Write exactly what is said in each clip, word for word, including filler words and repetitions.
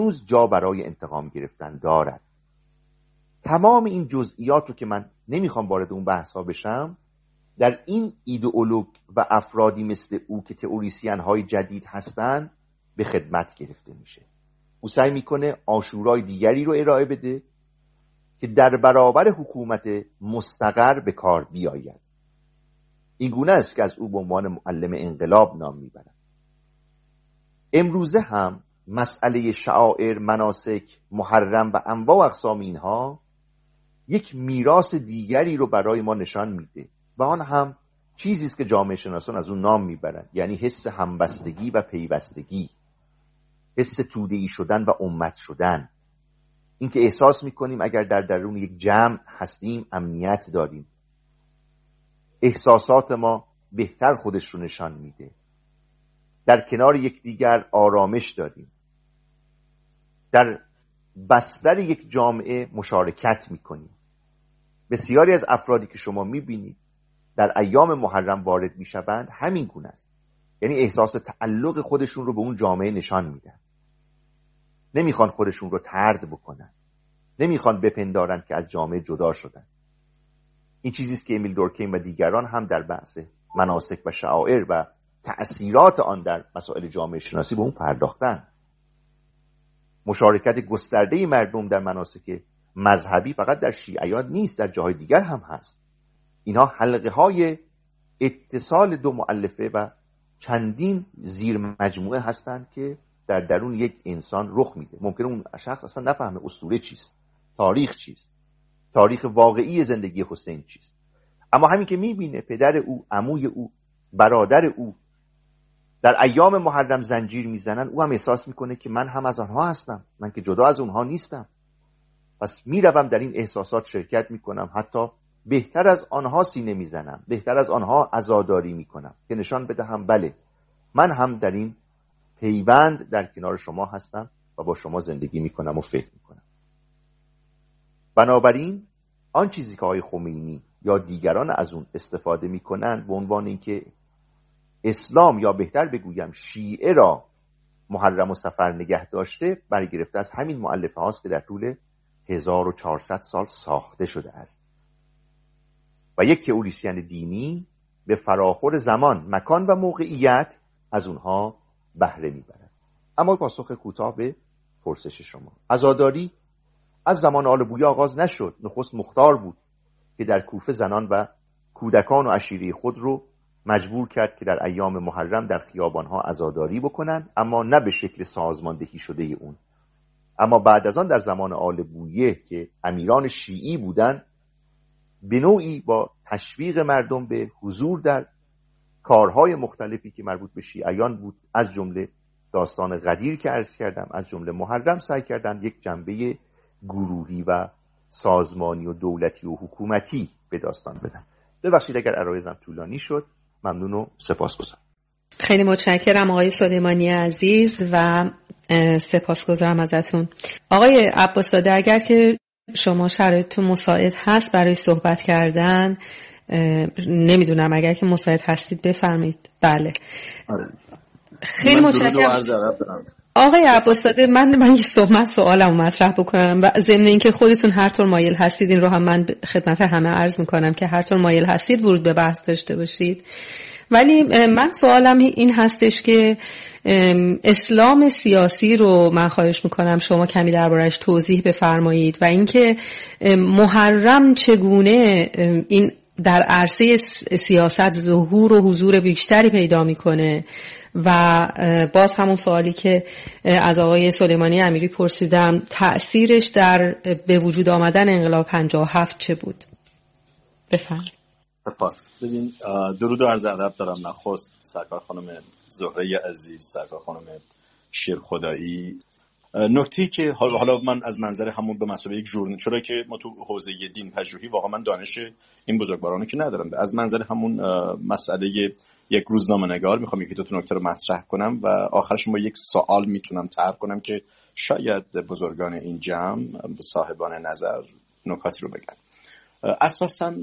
هنوز جا برای انتقام گرفتن دارد. تمام این جزئیات رو که من نمیخوام وارد اون بحثا بشم، در این ایدئولوگ و افرادی مثل او که تئوریسین های جدید هستن به خدمت گرفته میشه. او سعی میکنه آشورای دیگری رو ارائه بده که در برابر حکومت مستقر به کار بیاید. این گونه است که از او به عنوان معلم انقلاب نام میبرند. امروزه هم مسئله شعائر، مناسک، محرم و انواع و اقسام اینها یک میراث دیگری رو برای ما نشان میده و آن هم چیزی است که جامعه شناسان از اون نام میبرند، یعنی حس همبستگی و پیوستگی، حس توده‌ای شدن و امت شدن. اینکه احساس میکنیم اگر در درون یک جمع هستیم امنیت داریم، احساسات ما بهتر خودش رو نشان میده، در کنار یکدیگر آرامش داریم، در بستر یک جامعه مشارکت میکنیم. بسیاری از افرادی که شما میبینید در ایام محرم وارد میشوند همین گونه است، یعنی احساس تعلق خودشون رو به اون جامعه نشان میدن، نمیخوان خودشون رو طرد بکنن، نمیخوان بپندارن که از جامعه جدا شدن. این چیزی است که امیل دورکهیم و دیگران هم در بحث مناسک و شعائر و تأثیرات آن در مسائل جامعه شناسی به اون پرداختن. مشارکت گسترده مردم در مناسک مذهبی فقط در شیعیان نیست، در جاهای دیگر هم هست. اینها حلقه های اتصال دو مؤلفه و چندین زیر مجموعه هستند که در درون یک انسان رخ میده. ممکنه اون شخص اصلا نفهمه اسطوره چیست، تاریخ چیست، تاریخ واقعی زندگی حسین چیست، اما همین که میبینه پدر او، عموی او، برادر او در ایام محرم زنجیر میزنن، او هم احساس میکنه که من هم از آنها هستم، من که جدا از اونها نیستم. پس میروم در این احساسات شرکت میکنم، حتی بهتر از آنها سینه میزنم، بهتر از آنها عزاداری میکنم که نشان بدهم بله من هم در این پیوند در کنار شما هستم و با شما زندگی میکنم و فکر میکنم. بنابراین آن چیزی که آقای خمینی یا دیگران از اون استفاده میکنن به عنوان اینکه اسلام یا بهتر بگویم شیعه را محرم و سفر نگه داشته، برگرفته از همین مؤلفه هاست که در طول هزار و چهارصد سال ساخته شده است و یک تئوریسین دینی به فراخور زمان، مکان و موقعیت از اونها بهره میبرد. اما پاسخ کوتاه به پرسش شما، عزاداری از زمان آل بویه آغاز نشد. نخست مختار بود که در کوفه زنان و کودکان و عشیره خود رو مجبور کرد که در ایام محرم در خیابانها عزاداری بکنن، اما نه به شکل سازماندهی شده اون. اما بعد از آن در زمان آل بویه که امیران شیعی بودن، به نوعی با تشویق مردم به حضور در کارهای مختلفی که مربوط به شیعیان بود، از جمله داستان غدیر که عرض کردم، از جمله محرم، سعی کردن یک جنبه گروهی و سازمانی و دولتی و حکومتی به داستان بدن. ببخشید اگر عرایزم طولانی شد، ممنون و سپاسگزارم. خیلی متشکرم آقای سلیمانی عزیز و سپاسگزارم ازتون. آقای عباس‌زاده، اگر که شما شرایطتون مساعد هست برای صحبت کردن، نمیدونم اگر که مساعد هستید بفرمایید. بله. آره. خیلی متشکرم. آقای عباس‌زاده، من من یه صحبت سوالمو مطرح بکنم و ضمن اینکه خودتون هر طور مایل هستید، این رو هم من خدمت همه عرض میکنم که هر طور مایل هستید ورود به بحث داشته باشید. ولی من سوالم این هستش که اسلام سیاسی رو من خواهش میکنم شما کمی درباره‌اش توضیح بفرمایید و اینکه محرم چگونه این در عرصه سیاست ظهور و حضور بیشتری پیدا میکنه و باز همون سوالی که از آقای سلیمانی امیری پرسیدم، تأثیرش در به وجود آمدن انقلاب پنجاه و هفت چه بود؟ بفرمایید. سپاس. ببین، درود و عرض ادب دارم. نخست سرکار خانم زهره عزیز، سرکار خانم شیرخدایی. نکته‌ای که حالا حالا من از منظر همون به مسابقه یک ژورنال، چرا که ما تو حوزه دین پژوهی واقعا من دانش این بزرگوارانه که ندارم، از منظر همون مسئله یک روزنامه‌نگار میخوام یکی دو تا نکته رو مطرح کنم و آخرش با یک سوال میتونم طرح کنم که شاید بزرگان این جمع، صاحبان نظر، نکاتی رو بگن. اساساً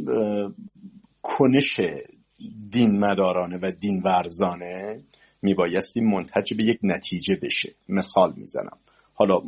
کنش دین مدارانه و دین ورزانه میبایستی منتج به یک نتیجه بشه. مثال میزنم، حالا